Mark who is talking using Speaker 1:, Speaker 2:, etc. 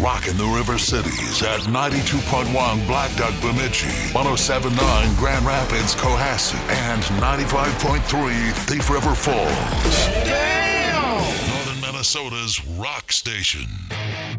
Speaker 1: rocking the River Cities at 92.1 Black Duck Bemidji, 107.9 Grand Rapids Cohasset, and 95.3 Thief River Falls. Damn! Northern Minnesota's rock station.